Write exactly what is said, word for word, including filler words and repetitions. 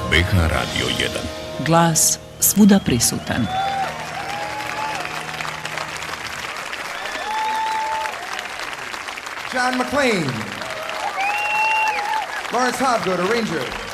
B H Radio jedan. Glas svuda prisutan. John McClane, Lawrence Hobgood, arranger.